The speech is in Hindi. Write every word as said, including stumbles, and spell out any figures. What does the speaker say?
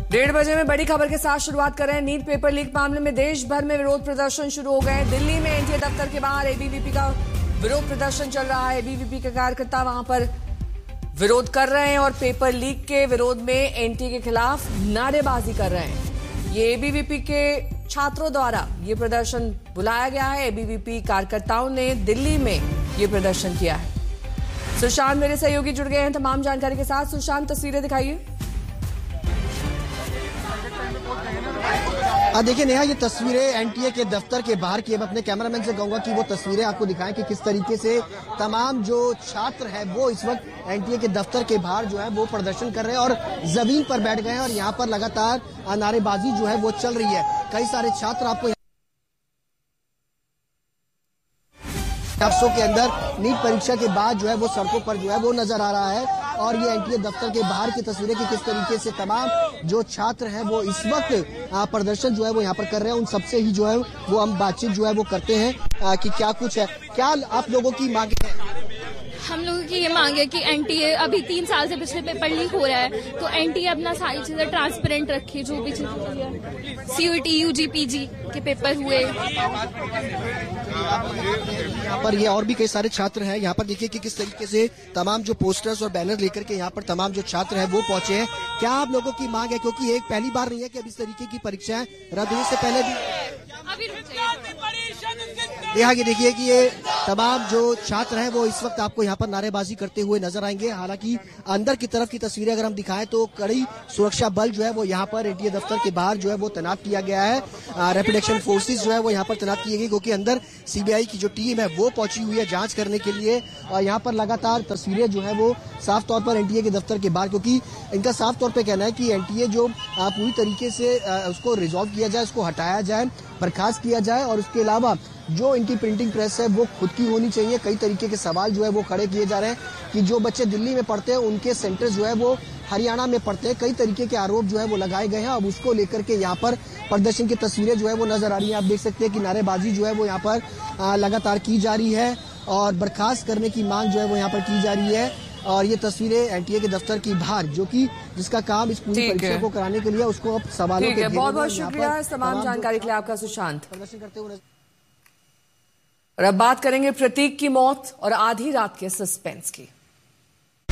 डेढ़ बजे में बड़ी खबर के साथ शुरुआत कर रहे हैं। नीट पेपर लीक मामले में देश भर में विरोध प्रदर्शन शुरू हो गए हैं। दिल्ली में एनटीए दफ्तर के बाहर एबीवीपी का विरोध प्रदर्शन चल रहा है। एबीवीपी के कार्यकर्ता वहां पर विरोध कर रहे हैं और पेपर लीक के विरोध में एनटीए के खिलाफ नारेबाजी कर रहे हैं। ये एबीवीपी के छात्रों द्वारा ये प्रदर्शन बुलाया गया है। एबीवीपी कार्यकर्ताओं ने दिल्ली में ये प्रदर्शन किया है। सुशांत मेरे सहयोगी जुड़ गए हैं तमाम जानकारी के साथ। सुशांत, तस्वीरें दिखाइए। देखिए नेहा, ये तस्वीरें एनटीए के दफ्तर के बाहर की। अब अपने कैमरामैन से कहूंगा कि वो तस्वीरें आपको दिखाएं कि किस तरीके से तमाम जो छात्र हैं वो इस वक्त एनटीए के दफ्तर के बाहर जो है वो प्रदर्शन कर रहे हैं और जमीन पर बैठ गए हैं और यहाँ पर लगातार नारेबाजी जो है वो चल रही है। कई सारे छात्र आपको अफसों के अंदर नीट परीक्षा के बाद जो है वो सड़कों पर जो है वो नजर आ रहा है। और ये एनटीए दफ्तर के बाहर की तस्वीरें कि किस तरीके से तमाम जो छात्र हैं वो इस वक्त प्रदर्शन जो है वो यहाँ पर कर रहे हैं। उन सबसे ही जो है वो हम बातचीत जो है वो करते हैं कि क्या कुछ है, क्या आप लोगों की मांग है। हम लोगों की ये मांग है कि एनटीए अभी तीन साल से पिछले पेपर लीक हो रहा है, तो एनटीए अपना सारी चीजें ट्रांसपेरेंट रखे। जो भी चीजें सीयूईटी, यूजी, पीजी के पेपर हुए, यहाँ पर ये और भी कई सारे छात्र हैं। यहाँ पर देखिए कि किस तरीके से तमाम जो पोस्टर्स और बैनर लेकर के यहाँ पर तमाम जो छात्र हैं वो पहुंचे हैं। क्या आप लोगों की मांग है, क्योंकि एक पहली बार नहीं है कि अब इस तरीके की परीक्षाएं रद्द होने से पहले भी यहाँ की देखिए कि ये तमाम जो छात्र हैं वो इस वक्त आपको यहाँ पर नारेबाजी करते हुए नजर आएंगे। हालांकि अंदर की तरफ की तस्वीरें अगर हम दिखाएं तो कड़ी सुरक्षा बल जो है वो यहाँ पर एनटीए दफ्तर के बाहर जो है वो तैनात किया गया है। रैपिड एक्शन फोर्सेस जो है वो यहाँ पर तैनात की गई, क्योंकि अंदर सीबीआई की जो टीम है वो पहुंची हुई है जांच करने के लिए। और यहाँ पर लगातार तस्वीरें जो है वो साफ तौर पर एनटीए के दफ्तर के बाहर, क्योंकि इनका साफ तौर पर कहना है कि एनटीए जो पूरी तरीके से उसको रिजॉल्व किया जाए, उसको हटाया जाए, बर्खास्त किया जाए। और उसके अलावा जो इनकी प्रिंटिंग प्रेस है वो खुद की होनी चाहिए। कई तरीके के सवाल जो है वो खड़े किए जा रहे हैं कि जो बच्चे दिल्ली में पढ़ते हैं उनके सेंटर जो है वो हरियाणा में पढ़ते हैं। कई तरीके के आरोप जो है वो लगाए गए हैं। अब उसको लेकर के यहाँ पर प्रदर्शन की तस्वीरें जो है वो नजर आ रही है। आप देख सकते हैं कि नारेबाजी जो है वो यहाँ पर लगातार की जा रही है और बर्खास्त करने की मांग जो है वो यहाँ पर की जा रही है। और ये तस्वीरें एनटीए के दफ्तर की बाहर, जो कि जिसका काम इस पूरी परीक्षा को कराने के लिए उसको अब सवालों के बहुत बहुत शुक्रिया इस तमाम जानकारी के लिए आपका सुशांत। प्रदर्शन करते हुए और अब बात करेंगे प्रतीक की मौत और आधी रात के सस्पेंस की।